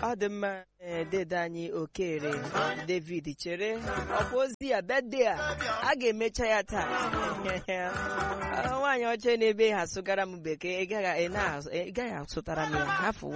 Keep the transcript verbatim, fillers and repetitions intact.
ọ dị mma. Dede anyị Okere David chere ọkwa ozi ya bede a a ga-emecha ya taa. Nwaanyị ọcha n'ebe ha sụgara m bekee ị gaghị asụtara m ya hafụ